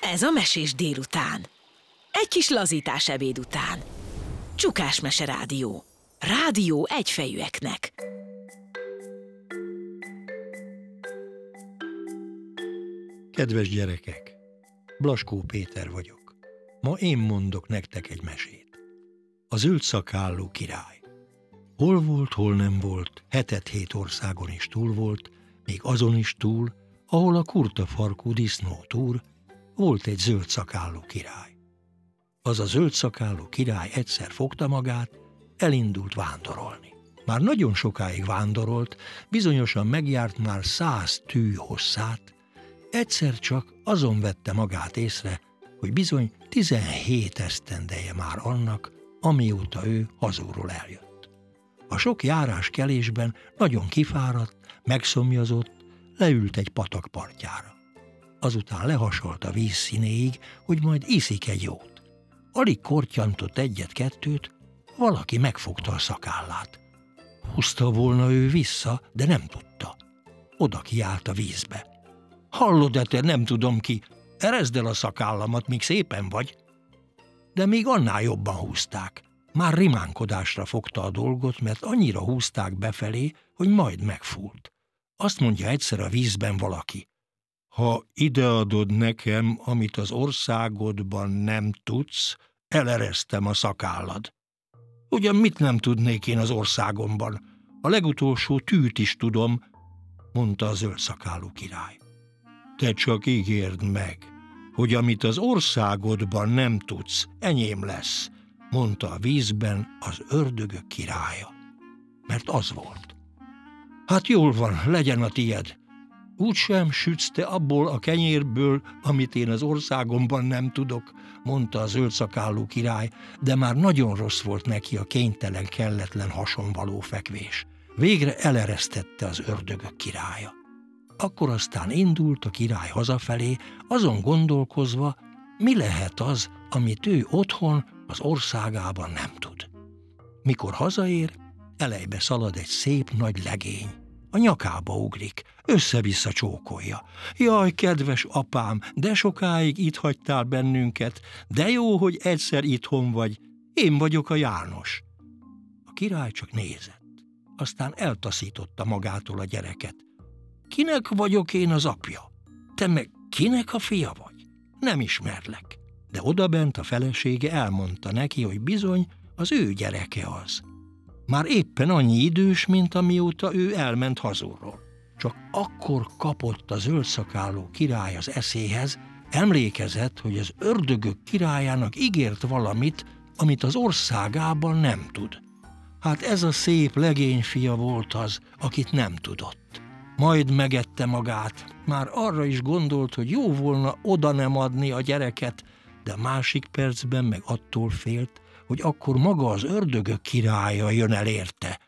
Ez a Mesés délután. Egy kis lazítás ebéd után. Csukás Mese Rádió. Rádió egyfejűeknek. Kedves gyerekek, Blaskó Péter vagyok. Ma én mondok nektek egy mesét. A zöld szakállú király. Hol volt, hol nem volt, 7 országon is túl volt, még azon is túl, ahol a kurta farkú disznó túr, volt egy zöld szakállú király. Az a zöld szakállú király egyszer fogta magát, elindult vándorolni. Már nagyon sokáig vándorolt, bizonyosan megjárt már 100 tű hosszát, egyszer csak azon vette magát észre, hogy bizony 17 esztendeje már annak, amióta ő hazulról eljött. A sok járás-kelésben nagyon kifáradt, megszomjazott, leült egy patak partjára. Azután lehasalt a víz színéig, hogy majd iszik egy jót. Alig korttyantott egyet-kettőt, valaki megfogta a szakállát. Húzta volna ő vissza, de nem tudta. Oda kiállt a vízbe. Hallod-e te, nem tudom ki, ereszd el a szakállamat, míg szépen vagy. De még annál jobban húzták. Már rimánkodásra fogta a dolgot, mert annyira húzták befelé, hogy majd megfúlt. Azt mondja egyszer a vízben valaki: ha ideadod nekem, amit az országodban nem tudsz, eleresztem a szakállad. Ugyan mit nem tudnék én az országomban? A legutolsó tűt is tudom, mondta a zöld szakálú király. Te csak ígérd meg, hogy amit az országodban nem tudsz, enyém lesz, mondta a vízben az ördögök királya. Mert az volt. Hát jól van, legyen a tied. Úgysem sütsz te abból a kenyérből, amit én az országomban nem tudok, mondta a zöld szakállú király, de már nagyon rossz volt neki a kénytelen, kelletlen hason való fekvés. Végre eleresztette az ördögök királya. Akkor aztán indult a király hazafelé, azon gondolkozva, mi lehet az, amit ő otthon az országában nem tud. Mikor hazaér, elejbe szalad egy szép nagy legény. A nyakába ugrik, össze-vissza csókolja. Jaj, kedves apám, de sokáig itt hagytál bennünket, de jó, hogy egyszer itthon vagy, én vagyok a János. A király csak nézett, aztán eltaszította magától a gyereket. Kinek vagyok én az apja? Te meg kinek a fia vagy? Nem ismerlek. De odabent a felesége elmondta neki, hogy bizony az ő gyereke az. Már éppen annyi idős, mint amióta ő elment hazulról. Csak akkor kapott a zöld szakállú király az eszéhez, emlékezett, hogy az ördögök királyának ígért valamit, amit az országában nem tud. Hát ez a szép legényfia volt az, akit nem tudott. Majd megette magát, már arra is gondolt, hogy jó volna oda nem adni a gyereket, de másik percben meg attól félt, hogy akkor maga az ördögök királya jön el érte.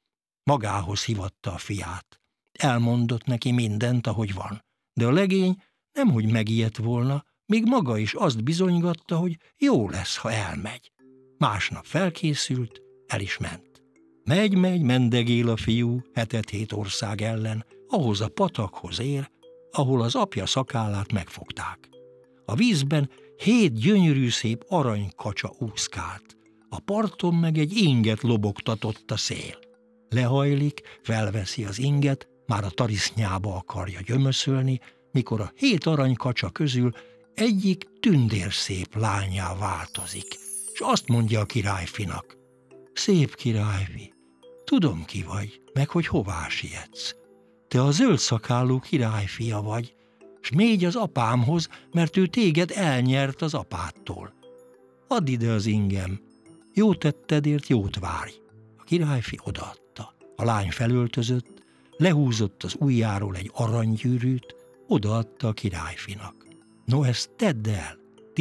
Magához hívatta a fiát. Elmondott neki mindent, ahogy van. De a legény nemhogy megijedt volna, még maga is azt bizonygatta, hogy jó lesz, ha elmegy. Másnap felkészült, el is ment. Megy, mendegél a fiú 7 ország ellen, ahhoz a patakhoz ér, ahol az apja szakállát megfogták. A vízben 7 gyönyörű szép aranykacsa úszkált, a parton meg egy inget lobogtatott a szél. Lehajlik, felveszi az inget, már a tarisznyába akarja gyömöszölni, mikor a 7 aranykacsa közül egyik tündérszép lányá változik, és azt mondja a királyfinak: szép királyfi, tudom ki vagy, meg hogy hová sietsz. Te a zöld szakállú királyfia vagy, s mégy az apámhoz, mert ő téged elnyert az apádtól. Add ide az ingem, jó tettedért jót várj. A királyfi odaadta. A lány felöltözött, lehúzott az ujjáról egy aranygyűrűt, odaadta a királyfinak. No, ezt tedd el,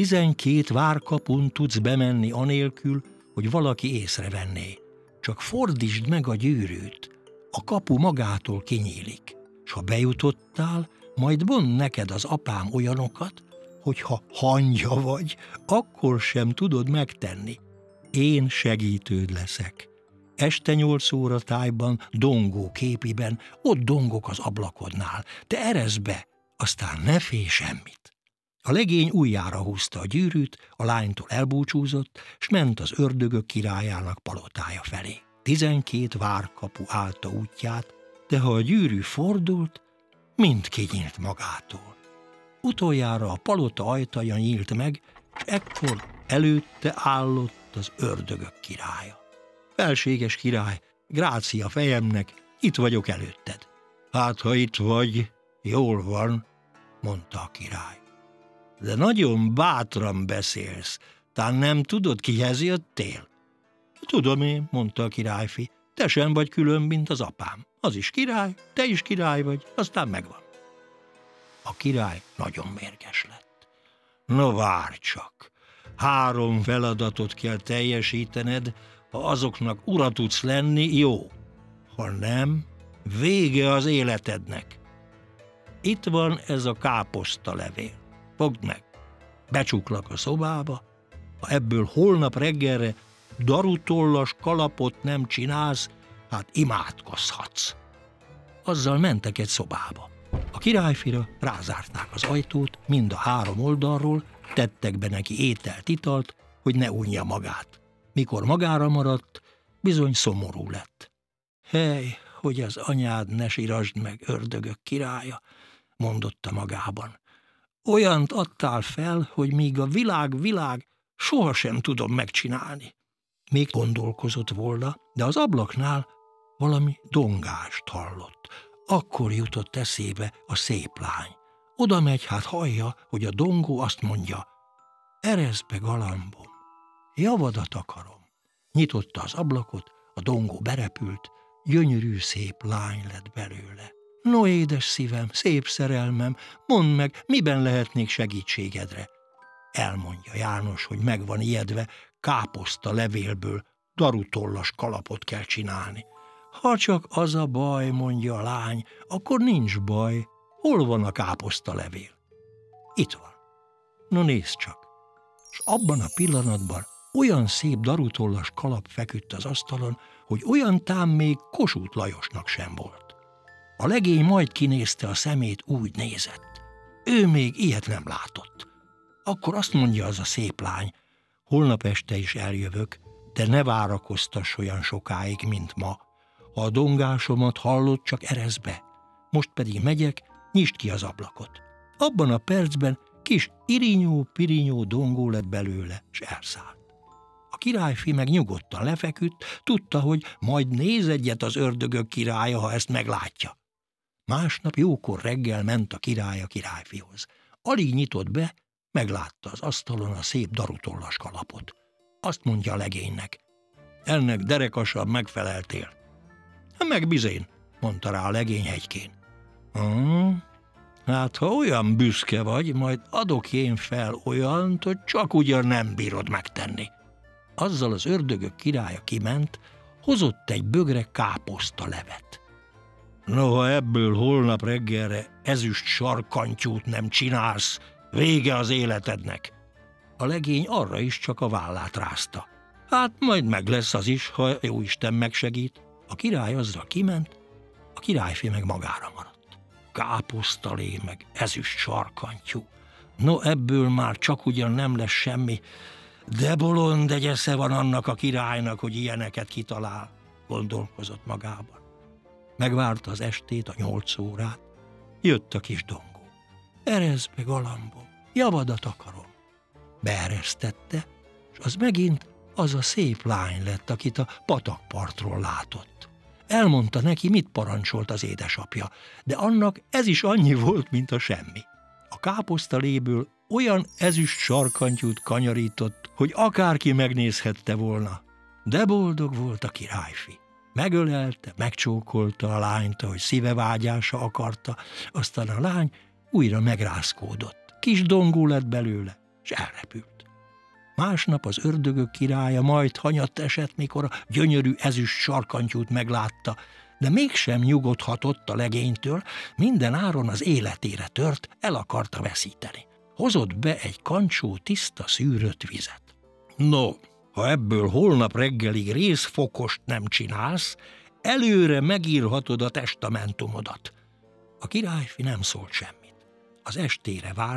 12 várkapun tudsz bemenni anélkül, hogy valaki észrevenné. Csak fordítsd meg a gyűrűt, a kapu magától kinyílik, s ha bejutottál, majd mond neked az apám olyanokat, hogy ha hangya vagy, akkor sem tudod megtenni. Én segítőd leszek. Este 8 óra tájban, dongó képiben, ott dongok az ablakodnál. Te ereszd be, aztán ne félj semmit. A legény ujjára húzta a gyűrűt, a lánytól elbúcsúzott, s ment az ördögök királyának palotája felé. 12 várkapu állta útját, de ha a gyűrű fordult, mind kinyílt magától. Utoljára a palota ajtaja nyílt meg, és ekkor előtte állott az ördögök királya. Felséges király, grácia fejemnek, itt vagyok előtted. Hát, ha itt vagy, jól van, mondta a király. De nagyon bátran beszélsz, tán nem tudod, kihez jöttél? Tudom én, mondta a királyfi, te sem vagy külön, mint az apám. Az is király, te is király vagy, aztán megvan. A király nagyon mérges lett. No várj csak, 3 feladatot kell teljesítened, ha azoknak ura tudsz lenni, jó. Ha nem, vége az életednek. Itt van ez a káposztalevél. Fogd meg, becsuklak a szobába, ha ebből holnap reggelre darutollas kalapot nem csinálsz, hát imádkozhatsz. Azzal mentek egy szobába. A királyfira rázárták az ajtót mind a 3 oldalról, tettek be neki ételt, italt, hogy ne unja magát. Mikor magára maradt, bizony szomorú lett. Hely, hogy az anyád ne sirasd meg, ördögök királya, mondotta magában. Olyant adtál fel, hogy míg a világ, sohasem tudom megcsinálni. Még gondolkozott volna, de az ablaknál valami dongást hallott. Akkor jutott eszébe a szép lány. Oda megy, hát hallja, hogy a dongó azt mondja, ereszd be, galambom, javadat akarom. Nyitotta az ablakot, a dongó berepült, gyönyörű szép lány lett belőle. No, édes szívem, szép szerelmem, mondd meg, miben lehetnék segítségedre? Elmondja János, hogy meg van ijedve, káposzta levélből darutollas kalapot kell csinálni. Ha csak az a baj, mondja a lány, akkor nincs baj. Hol van a káposzta levél? Itt van. No, nézd csak. És abban a pillanatban olyan szép darutollas kalap feküdt az asztalon, hogy olyan tám még Kossuth Lajosnak sem volt. A legény majd kinézte a szemét, úgy nézett. Ő még ilyet nem látott. Akkor azt mondja az a szép lány, holnap este is eljövök, de ne várakoztass olyan sokáig, mint ma. Ha a dongásomat hallod, csak ereszd be. Most pedig megyek, nyisd ki az ablakot. Abban a percben kis irinyó-pirinyó dongó lett belőle, s elszállt. A királyfi meg nyugodtan lefeküdt, tudta, hogy majd néz egyet az ördögök királya, ha ezt meglátja. Másnap jókor reggel ment a király a királyfihoz. Alig nyitott be, meglátta az asztalon a szép darutollas kalapot. Azt mondja a legénynek, ennek derekasan megfeleltél. Meg bizén, mondta rá a legény hegykén. Hát ha olyan büszke vagy, majd adok én fel olyant, hogy csak ugyan nem bírod megtenni. Azzal az ördögök királya kiment, hozott egy bögre káposzta levet. Noha ebből holnap reggelre ezüst sarkantyút nem csinálsz, vége az életednek. A legény arra is csak a vállát rázta. Hát majd meg lesz az is, ha jóisten megsegít. A király azzal kiment, a királyfi meg magára maradt. Káposztalé meg ezüst sarkantyú. No, ebből már csak ugyan nem lesz semmi, de bolond egy esze van annak a királynak, hogy ilyeneket kitalál, gondolkozott magában. Megvárta az estét, a 8 órát, jött a kis dongó. Ereszd be, galambom, javadat akarom. Beeresztette, és az megint az a szép lány lett, akit a patakpartról látott. Elmondta neki, mit parancsolt az édesapja, de annak ez is annyi volt, mint a semmi. A káposztaléből olyan ezüst sarkantyút kanyarított, hogy akárki megnézhette volna. De boldog volt a királyfi. Megölelte, megcsókolta a lányt, hogy szíve vágyása akarta, aztán a lány újra megrázkódott. Kis dongó lett belőle, és elrepült. Másnap az ördögök királya majd hanyatt esett, mikor a gyönyörű ezüst sarkantyút meglátta, de mégsem nyugodhatott a legénytől, minden áron az életére tört, el akarta veszíteni. Hozott be egy kancsó tiszta szűrött vizet. No, ha ebből holnap reggelig részfokost nem csinálsz, előre megírhatod a testamentumodat. A királyfi nem szólt semmit. Az estére várt,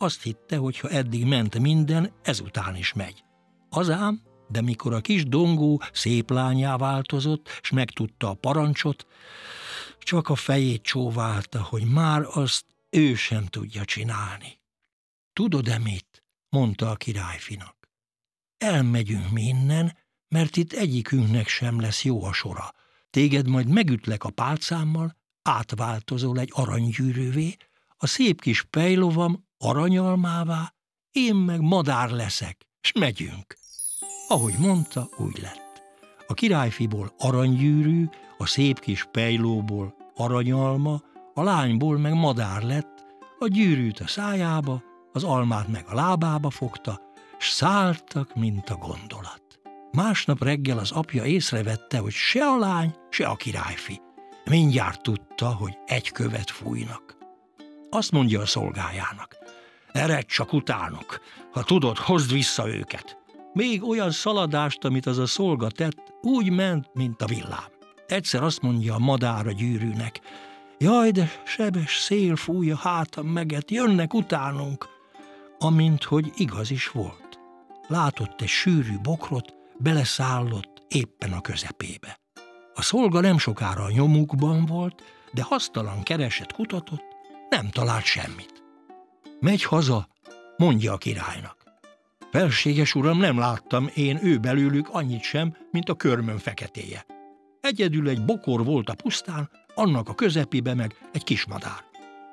azt hitte, hogy ha eddig ment minden, ezután is megy. Azám, de mikor a kis dongó szép lányá változott, s megtudta a parancsot, csak a fejét csóválta, hogy már azt ő sem tudja csinálni. Tudod-e mit? Mondta a királyfinak. Elmegyünk mi innen, mert itt egyikünknek sem lesz jó a sora. Téged majd megütlek a pálcámmal, átváltozol egy aranygyűrűvé, a szép kis pejlovam aranyalmává, én meg madár leszek, s megyünk. Ahogy mondta, úgy lett. A királyfiból aranygyűrű, a szép kis pejlóból aranyalma, a lányból meg madár lett, a gyűrűt a szájába, az almát meg a lábába fogta, s szálltak, mint a gondolat. Másnap reggel az apja észrevette, hogy se a lány, se a királyfi. Mindjárt tudta, hogy egy követ fújnak. Azt mondja a szolgájának: eredj csak utánuk, ha tudod, hozd vissza őket. Még olyan szaladást, amit az a szolga tett, úgy ment, mint a villám. Egyszer azt mondja a madár a gyűrűnek: jaj, de sebes szél fúj a hátam meget, jönnek utánunk. Amint hogy igaz is volt. Látott egy sűrű bokrot, beleszállott éppen a közepébe. A szolga nem sokára a nyomukban volt, de hasztalan keresett, kutatott, nem talált semmit. Megy haza, mondja a királynak: felséges uram, nem láttam én ő belőlük annyit sem, mint a körmöm feketéje. Egyedül egy bokor volt a pusztán, annak a közepébe meg egy kismadár.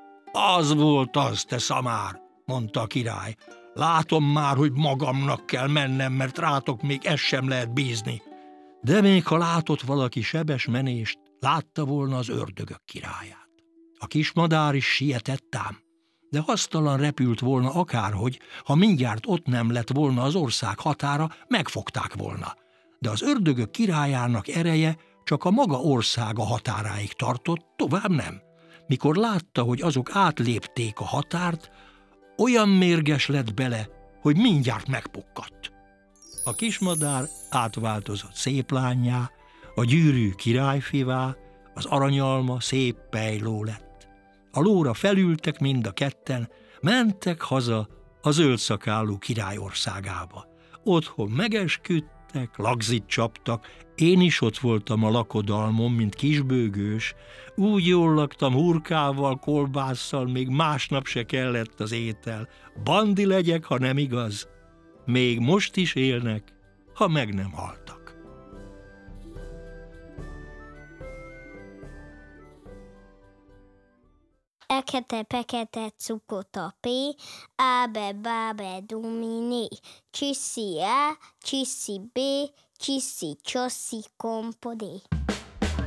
Az volt az, te szamár, mondta a király. Látom már, hogy magamnak kell mennem, mert rátok még ezt sem lehet bízni. De még ha látott valaki sebes menést, látta volna az ördögök királyát. A kismadár is sietett ám, de hasztalan repült volna akárhogy, ha mindjárt ott nem lett volna az ország határa, megfogták volna. De az ördögök királyának ereje csak a maga országa határáig tartott, tovább nem. Mikor látta, hogy azok átlépték a határt, olyan mérges lett bele, hogy mindjárt megpukkadt. A kismadár átváltozott szép lánnyá, a gyűrű királyfivá, az aranyalma szép pejló lett. A lóra felültek mind a ketten, mentek haza a zöldszakálú király országába. Otthon megesküdtek, lagzit csaptak, én is ott voltam a lakodalmon, mint kisbőgős, úgy jól laktam hurkával, kolbásszal, még másnap se kellett az étel. Bandi legyek, ha nem igaz. Még most is élnek, ha meg nem haltak. Ekete-pekete cukotapé, ábe-bábe dominé, csiszi á, csiszi bé, csiszi csoszi kompodé.